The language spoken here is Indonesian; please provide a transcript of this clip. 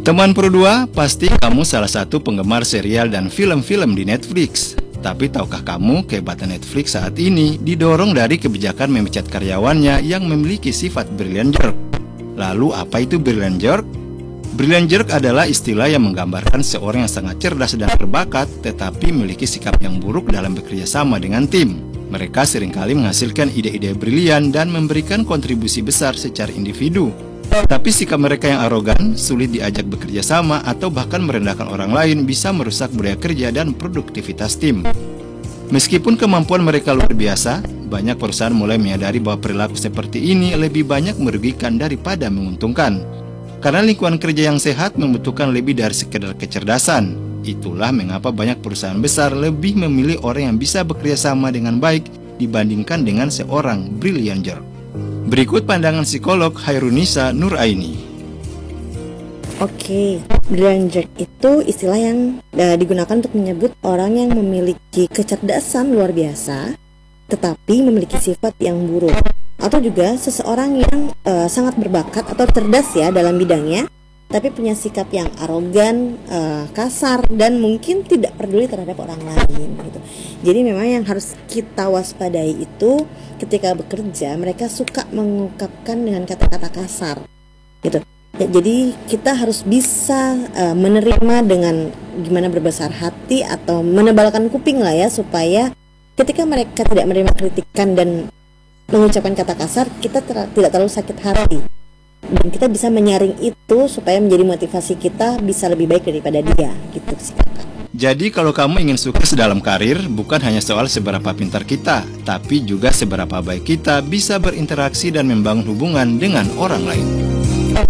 Teman Pro 2, pasti kamu salah satu penggemar serial dan film-film di Netflix. Tapi tahukah kamu kehebatan Netflix saat ini didorong dari kebijakan memecat karyawannya yang memiliki sifat brilliant jerk. Lalu apa itu brilliant jerk? Brilliant jerk adalah istilah yang menggambarkan seorang yang sangat cerdas dan berbakat tetapi memiliki sikap yang buruk dalam bekerja sama dengan tim. Mereka seringkali menghasilkan ide-ide brilian dan memberikan kontribusi besar secara individu. Tapi sikap mereka yang arogan, sulit diajak bekerja sama, atau bahkan merendahkan orang lain bisa merusak budaya kerja dan produktivitas tim. Meskipun kemampuan mereka luar biasa, banyak perusahaan mulai menyadari bahwa perilaku seperti ini lebih banyak merugikan daripada menguntungkan. Karena lingkungan kerja yang sehat membutuhkan lebih dari sekedar kecerdasan. Itulah mengapa banyak perusahaan besar lebih memilih orang yang bisa bekerja sama dengan baik dibandingkan dengan seorang brilliant jerk. Berikut pandangan psikolog Hairunisa Nuraini. Oke, brilliant jerk itu istilah yang digunakan untuk menyebut orang yang memiliki kecerdasan luar biasa, tetapi memiliki sifat yang buruk. Atau juga seseorang yang sangat berbakat atau cerdas ya dalam bidangnya, tapi punya sikap yang arogan, kasar, dan mungkin tidak peduli terhadap orang lain gitu. Jadi memang yang harus kita waspadai itu ketika bekerja, mereka suka mengungkapkan dengan kata-kata kasar gitu. Ya, jadi kita harus bisa menerima dengan gimana berbesar hati atau menebalkan kuping lah ya, supaya ketika mereka tidak menerima kritikan dan mengucapkan kata kasar, kita tidak terlalu sakit hati. Dan kita bisa menyaring itu supaya menjadi motivasi kita bisa lebih baik daripada dia gitu sih kakak. Jadi kalau kamu ingin sukses dalam karir, bukan hanya soal seberapa pintar kita, tapi juga seberapa baik kita bisa berinteraksi dan membangun hubungan dengan orang lain.